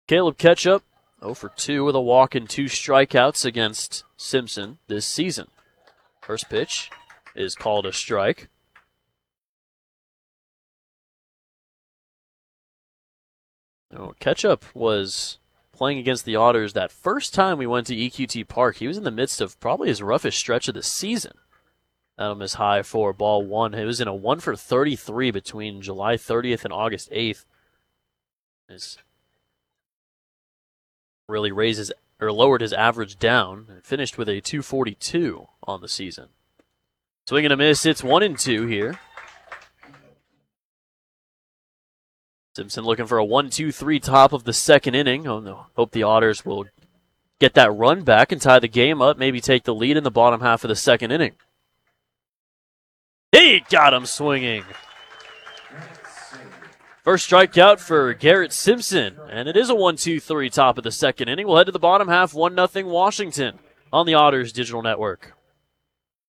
Caleb Ketchup, 0 for 2 with a walk and 2 strikeouts against Simpson this season. First pitch is called a strike. Ketchup was playing against the Otters that first time we went to EQT Park. He was in the midst of probably his roughest stretch of the season. That'll miss high for ball 1. It was in a 1 for 33 between July 30th and August 8th. It's really lowered his average down and finished with a 242 on the season. Swing and a miss. It's 1-2 here. Simpson looking for a 1-2-3 top of the second inning. Oh no! Hope the Otters will get that run back and tie the game up. Maybe take the lead in the bottom half of the second inning. He got him swinging. First strikeout for Garrett Simpson, and it is a 1-2-3 top of the second inning. We'll head to the bottom half, 1-0 Washington on the Otters Digital Network.